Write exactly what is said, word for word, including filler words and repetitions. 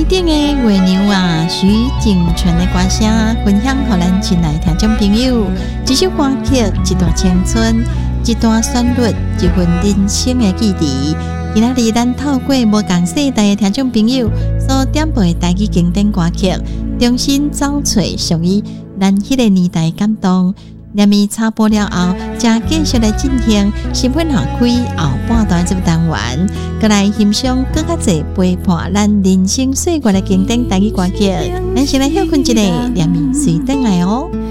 顶的月娘啊，徐静铨的歌声分享给咱亲爱听众朋友。一首歌曲，一段青春，一段旋律，一份人生的记忆。今仔日咱透过无共世代的听众朋友所点播的台语经典歌曲，重新找找属于咱迄个年代的感动。念伊插播了后，才继续来进行新闻下开后半段这个单元，过来欣赏更加侪陪伴咱人生岁月的经典台语歌曲。咱先来休困一下，念伊随等来哦。